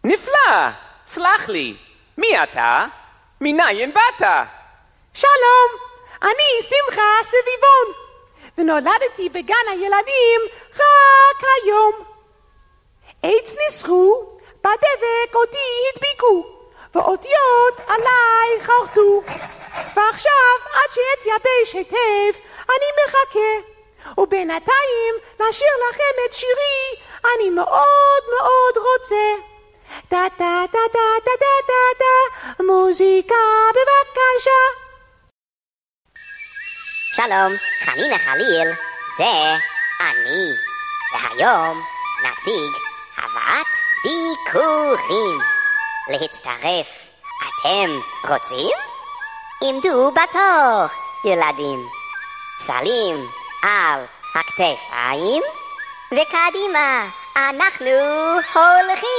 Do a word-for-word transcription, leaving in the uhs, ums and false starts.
נפלא! סלח לי, מי אתה? מניין באת? שלום, אני שמחה סביבון, ונולדתי בגן הילדים רק היום. עץ ניסחו, בדבק אותי הדביקו, ואותיות עליי חרטו. ועכשיו עד שאתייבש היטב אני מחכה, ובינתיים לשיר לכם את שירי אני מאוד מאוד רוצה. טה טה טה טה טה טה טה טה, מוזיקה בבקשה. שלום, חנינה חליל, זה אני. והיום נציג הבאת ביקורים. להצטרף, אתם רוצים? עמדו בתור, ילדים. צלים על הכתפיים, וקדימה אנחנו הולכים.